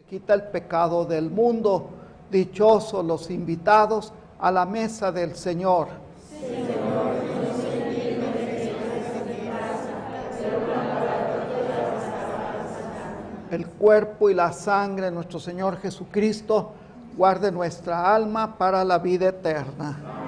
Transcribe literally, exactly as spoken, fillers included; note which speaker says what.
Speaker 1: quita el pecado del mundo. Dichosos los invitados a la mesa del Señor.
Speaker 2: Señor, no soy digno de que entres en mi casa, pero una palabra tuya bastará para sanarme.
Speaker 1: El cuerpo y la sangre de nuestro Señor Jesucristo guarde nuestra alma para la vida eterna.